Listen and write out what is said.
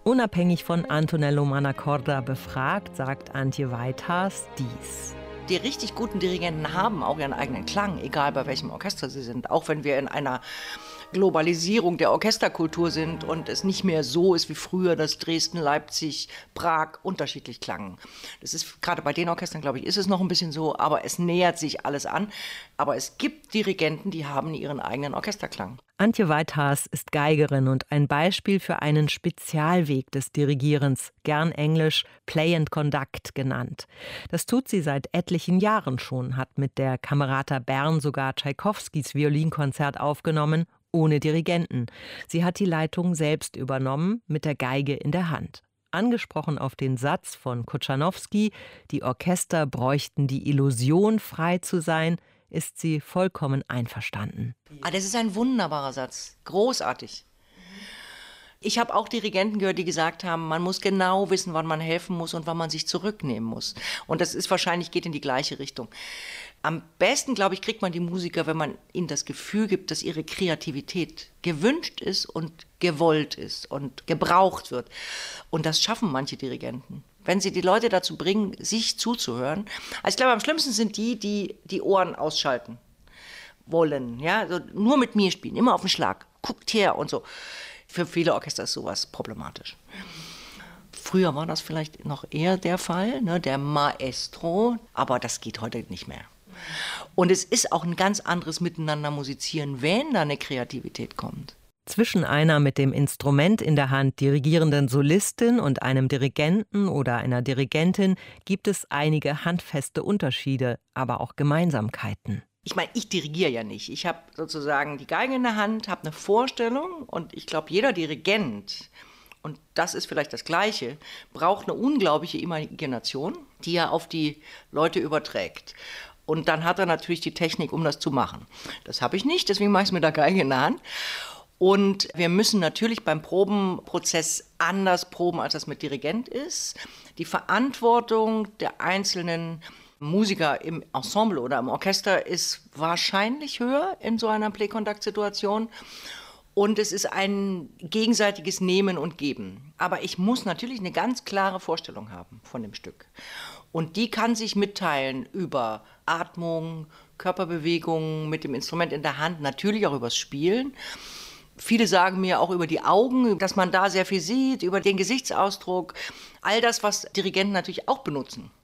Unabhängig von Antonello Mannacorda befragt, sagt Antje Weithars dies. Die richtig guten Dirigenten haben auch ihren eigenen Klang, egal bei welchem Orchester sie sind. Auch wenn wir in einer Globalisierung der Orchesterkultur sind und es nicht mehr so ist wie früher, dass Dresden, Leipzig, Prag unterschiedlich klangen. Das ist gerade bei den Orchestern, glaube ich, ist es noch ein bisschen so, aber es nähert sich alles an. Aber es gibt Dirigenten, die haben ihren eigenen Orchesterklang. Antje Weithars ist Geigerin und ein Beispiel für einen Spezialweg des Dirigierens, gern englisch Play and Conduct genannt. Das tut sie seit etlichen Jahren schon, hat mit der Camerata Bern sogar Tschaikowskis Violinkonzert aufgenommen, ohne Dirigenten. Sie hat die Leitung selbst übernommen, mit der Geige in der Hand. Angesprochen auf den Satz von Kochanowski, die Orchester bräuchten die Illusion, frei zu sein, ist sie vollkommen einverstanden. Das ist ein wunderbarer Satz. Großartig. Ich habe auch Dirigenten gehört, die gesagt haben, man muss genau wissen, wann man helfen muss und wann man sich zurücknehmen muss. Und das ist wahrscheinlich, geht in die gleiche Richtung. Am besten, glaube ich, kriegt man die Musiker, wenn man ihnen das Gefühl gibt, dass ihre Kreativität gewünscht ist und gewollt ist und gebraucht wird. Und das schaffen manche Dirigenten. Wenn sie die Leute dazu bringen, sich zuzuhören. Also ich glaube, am schlimmsten sind die Ohren ausschalten wollen. Ja? Also nur mit mir spielen, immer auf den Schlag. Guckt her und so. Für viele Orchester ist sowas problematisch. Früher war das vielleicht noch eher der Fall, ne, der Maestro, aber das geht heute nicht mehr. Und es ist auch ein ganz anderes Miteinander musizieren, wenn da eine Kreativität kommt. Zwischen einer mit dem Instrument in der Hand dirigierenden Solistin und einem Dirigenten oder einer Dirigentin gibt es einige handfeste Unterschiede, aber auch Gemeinsamkeiten. Ich meine, ich dirigiere ja nicht. Ich habe sozusagen die Geige in der Hand, habe eine Vorstellung und ich glaube, jeder Dirigent, und das ist vielleicht das Gleiche, braucht eine unglaubliche Imagination, die er auf die Leute überträgt. Und dann hat er natürlich die Technik, um das zu machen. Das habe ich nicht, deswegen mache ich es mit der Geige in der Hand. Und wir müssen natürlich beim Probenprozess anders proben, als das mit Dirigent ist. Die Verantwortung der einzelnen Musiker im Ensemble oder im Orchester ist wahrscheinlich höher in so einer Play-Conduct-Situation. Und es ist ein gegenseitiges Nehmen und Geben. Aber ich muss natürlich eine ganz klare Vorstellung haben von dem Stück. Und die kann sich mitteilen über Atmung, Körperbewegungen mit dem Instrument in der Hand, natürlich auch übers Spielen. Viele sagen mir auch über die Augen, dass man da sehr viel sieht, über den Gesichtsausdruck. All das, was Dirigenten natürlich auch benutzen.